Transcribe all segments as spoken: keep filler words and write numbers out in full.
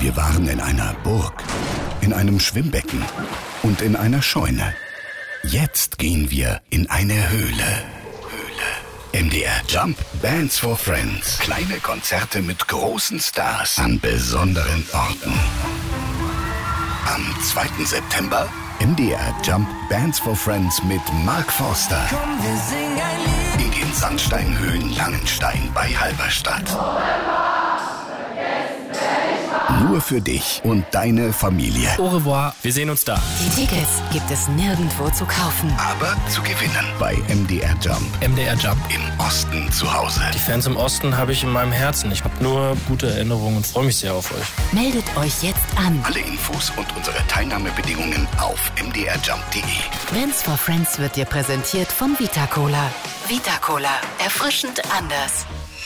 Wir waren in einer Burg, in einem Schwimmbecken und in einer Scheune. Jetzt gehen wir in eine Höhle. M D R Jump Bands for Friends. Kleine Konzerte mit großen Stars an besonderen Orten. Am zweiten September M D R Jump Bands for Friends mit Mark Forster. Komm, wir singen ein Lied. In den Sandsteinhöhen Langenstein bei Halberstadt. Nur für dich und deine Familie. Au revoir, wir sehen uns da. Die Tickets gibt es nirgendwo zu kaufen. Aber zu gewinnen bei M D R Jump. M D R Jump. Im Osten zu Hause. Die Fans im Osten habe ich in meinem Herzen. Ich habe nur gute Erinnerungen und freue mich sehr auf euch. Meldet euch jetzt an. Alle Infos und unsere Teilnahmebedingungen auf m d r jump punkt d e. Bands for Friends wird dir präsentiert von Vita Cola. Vita Cola. Erfrischend anders.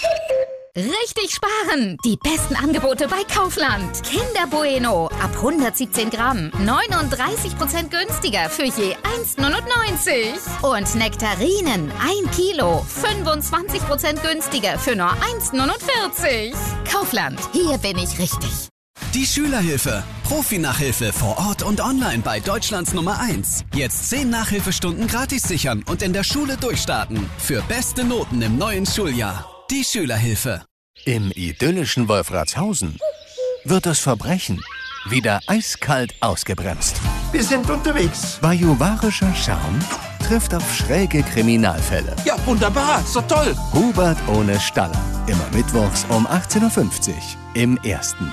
Richtig sparen! Die besten Angebote bei Kaufland. Kinder Bueno ab hundertsiebzehn Gramm. neununddreißig Prozent günstiger für je eins neunundneunzig. Und Nektarinen ein Kilo. fünfundzwanzig Prozent günstiger für nur eins neunundvierzig. Kaufland, hier bin ich richtig. Die Schülerhilfe. Profi-Nachhilfe vor Ort und online bei Deutschlands Nummer eins. Jetzt zehn Nachhilfestunden gratis sichern und in der Schule durchstarten. Für beste Noten im neuen Schuljahr. Die Schülerhilfe. Im idyllischen Wolfratshausen wird das Verbrechen wieder eiskalt ausgebremst. Wir sind unterwegs. Bajuwarischer Charme trifft auf schräge Kriminalfälle. Ja, wunderbar. So toll. Hubert ohne Staller. Immer mittwochs um achtzehn Uhr fünfzig im Ersten.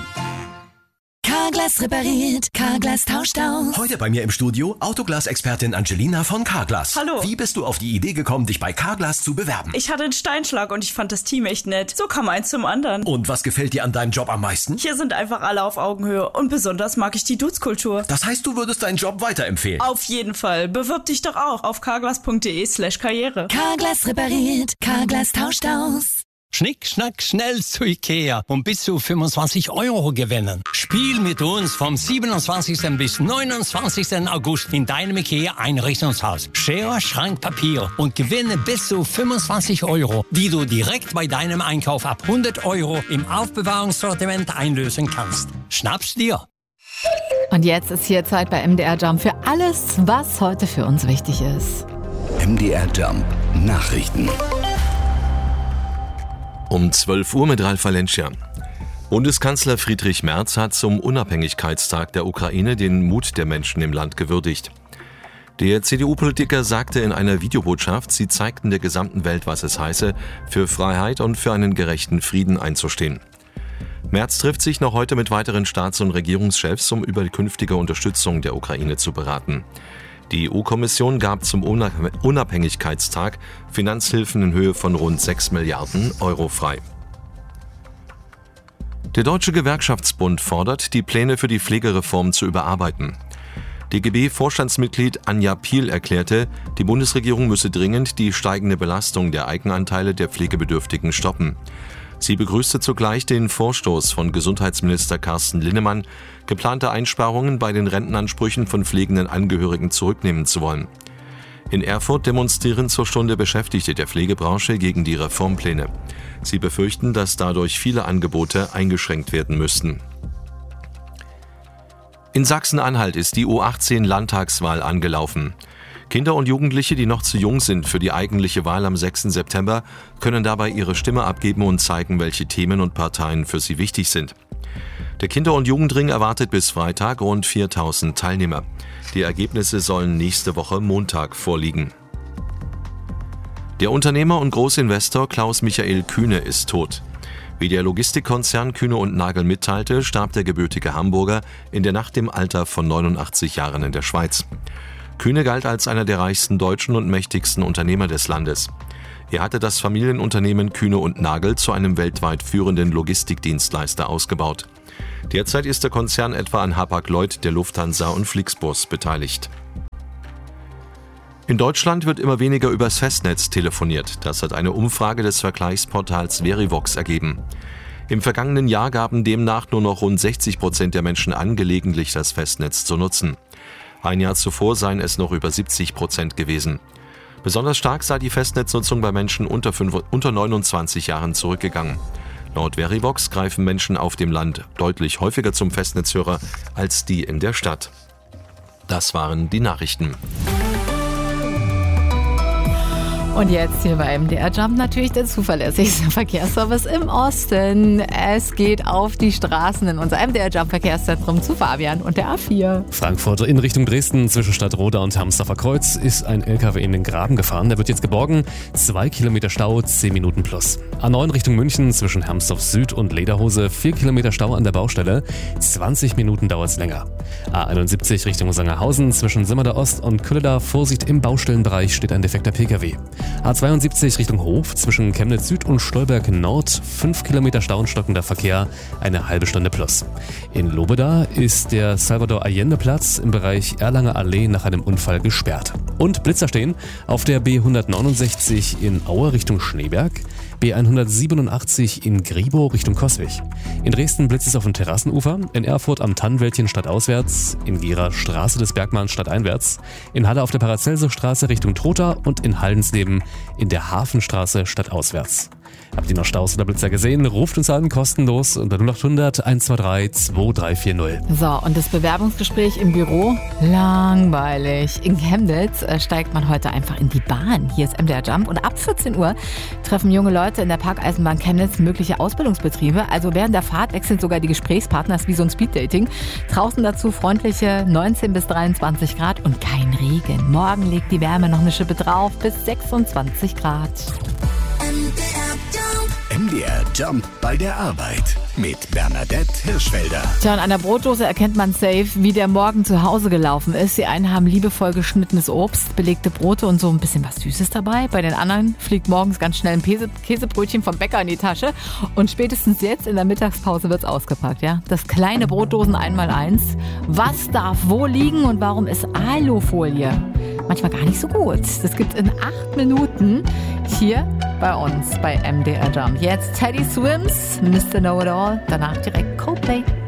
Carglass repariert, Carglass tauscht aus. Heute bei mir im Studio Autoglas-Expertin Angelina von Carglass. Hallo. Wie bist du auf die Idee gekommen, dich bei Carglass zu bewerben? Ich hatte einen Steinschlag und ich fand das Team echt nett. So kam eins zum anderen. Und was gefällt dir an deinem Job am meisten? Hier sind einfach alle auf Augenhöhe und besonders mag ich die Dutzkultur. Das heißt, du würdest deinen Job weiterempfehlen? Auf jeden Fall. Bewirb dich doch auch auf carglass punkt de slash karriere. Carglass repariert, Carglass tauscht aus. Schnick, schnack, schnell zu Ikea und bis zu fünfundzwanzig Euro gewinnen. Spiel mit uns vom siebenundzwanzigsten bis neunundzwanzigsten August in deinem Ikea-Einrichtungshaus. Schere, Schrank, Papier und gewinne bis zu fünfundzwanzig Euro, die du direkt bei deinem Einkauf ab hundert Euro im Aufbewahrungssortiment einlösen kannst. Schnapp's dir! Und jetzt ist hier Zeit bei M D R Jump für alles, was heute für uns wichtig ist. M D R Jump Nachrichten. Um zwölf Uhr mit Ralf Valencia. Bundeskanzler Friedrich Merz hat zum Unabhängigkeitstag der Ukraine den Mut der Menschen im Land gewürdigt. Der C D U-Politiker sagte in einer Videobotschaft, sie zeigten der gesamten Welt, was es heiße, für Freiheit und für einen gerechten Frieden einzustehen. Merz trifft sich noch heute mit weiteren Staats- und Regierungschefs, um über die künftige Unterstützung der Ukraine zu beraten. Die E U-Kommission gab zum Unabhängigkeitstag Finanzhilfen in Höhe von rund sechs Milliarden Euro frei. Der Deutsche Gewerkschaftsbund fordert, die Pläne für die Pflegereform zu überarbeiten. D G B-Vorstandsmitglied Anja Piel erklärte, die Bundesregierung müsse dringend die steigende Belastung der Eigenanteile der Pflegebedürftigen stoppen. Sie begrüßte zugleich den Vorstoß von Gesundheitsminister Carsten Linnemann, geplante Einsparungen bei den Rentenansprüchen von pflegenden Angehörigen zurücknehmen zu wollen. In Erfurt demonstrieren zur Stunde Beschäftigte der Pflegebranche gegen die Reformpläne. Sie befürchten, dass dadurch viele Angebote eingeschränkt werden müssten. In Sachsen-Anhalt ist die U achtzehn Landtagswahl angelaufen. Kinder und Jugendliche, die noch zu jung sind für die eigentliche Wahl am sechsten September, können dabei ihre Stimme abgeben und zeigen, welche Themen und Parteien für sie wichtig sind. Der Kinder- und Jugendring erwartet bis Freitag rund viertausend Teilnehmer. Die Ergebnisse sollen nächste Woche Montag vorliegen. Der Unternehmer und Großinvestor Klaus-Michael Kühne ist tot. Wie der Logistikkonzern Kühne und Nagel mitteilte, starb der gebürtige Hamburger in der Nacht im Alter von neunundachtzig Jahren in der Schweiz. Kühne galt als einer der reichsten Deutschen und mächtigsten Unternehmer des Landes. Er hatte das Familienunternehmen Kühne und Nagel zu einem weltweit führenden Logistikdienstleister ausgebaut. Derzeit ist der Konzern etwa an Hapag-Lloyd, der Lufthansa und Flixbus beteiligt. In Deutschland wird immer weniger übers Festnetz telefoniert. Das hat eine Umfrage des Vergleichsportals Verivox ergeben. Im vergangenen Jahr gaben demnach nur noch rund sechzig Prozent der Menschen an, gelegentlich das Festnetz zu nutzen. Ein Jahr zuvor seien es noch über siebzig Prozent gewesen. Besonders stark sei die Festnetznutzung bei Menschen unter, fünf, unter neunundzwanzig Jahren zurückgegangen. Laut Verivox greifen Menschen auf dem Land deutlich häufiger zum Festnetzhörer als die in der Stadt. Das waren die Nachrichten. Und jetzt hier bei M D R Jump natürlich der zuverlässigste Verkehrsservice im Osten. Es geht auf die Straßen in unser M D R Jump Verkehrszentrum zu Fabian und der A vier. Frankfurt in Richtung Dresden zwischen Stadtroda und Hermsdorfer Kreuz ist ein L K W in den Graben gefahren. Der wird jetzt geborgen. Zwei Kilometer Stau, zehn Minuten plus. A neun Richtung München zwischen Hermsdorf Süd und Lederhose. vier Kilometer Stau an der Baustelle. zwanzig Minuten dauert es länger. A einundsiebzig Richtung Sangerhausen zwischen Simmerda Ost und Kölleda. Vorsicht, im Baustellenbereich steht ein defekter P K W. A zweiundsiebzig Richtung Hof zwischen Chemnitz Süd und Stolberg Nord, fünf Kilometer Stau und stockender Verkehr, eine halbe Stunde plus. In Lobeda ist der Salvador-Allende-Platz im Bereich Erlanger Allee nach einem Unfall gesperrt. Und Blitzer stehen auf der B hundertneunundsechzig in Aue Richtung Schneeberg, B hundertsiebenundachtzig in Griebow Richtung Coswig. In Dresden blitzt es auf dem Terrassenufer, in Erfurt am Tannenwäldchen stadtauswärts, in Gera Straße des Bergmanns stadteinwärts, in Halle auf der Paracelsus-Straße Richtung Trotha und in Haldensleben in der Hafenstraße stadtauswärts. Habt ihr noch Staus oder Blitzer gesehen? Ruft uns an, kostenlos unter null acht hundert eins zwei drei zwei drei vier null. So, und das Bewerbungsgespräch im Büro? Langweilig. In Chemnitz äh, steigt man heute einfach in die Bahn. Hier ist M D R Jump und ab vierzehn Uhr treffen junge Leute in der Parkeisenbahn Chemnitz mögliche Ausbildungsbetriebe. Also während der Fahrt wechseln sogar die Gesprächspartner, ist wie so ein Speeddating. Draußen dazu freundliche neunzehn bis dreiundzwanzig Grad und kein Regen. Morgen legt die Wärme noch eine Schippe drauf bis sechsundzwanzig Grad. M D R Jump bei der Arbeit mit Bernadette Hirschfelder. Tja, an einer Brotdose erkennt man safe, wie der Morgen zu Hause gelaufen ist. Die einen haben liebevoll geschnittenes Obst, belegte Brote und so ein bisschen was Süßes dabei. Bei den anderen fliegt morgens ganz schnell ein Käse- Käsebrötchen vom Bäcker in die Tasche. Und spätestens jetzt in der Mittagspause wird's ausgepackt. Ja? Das kleine Brotdosen einmal eins. Was darf wo liegen und warum ist Alufolie manchmal gar nicht so gut? Das gibt's in acht Minuten hier bei uns bei M D R Jump. Jetzt Teddy Swims, Mister Know-It-All, danach direkt Coldplay.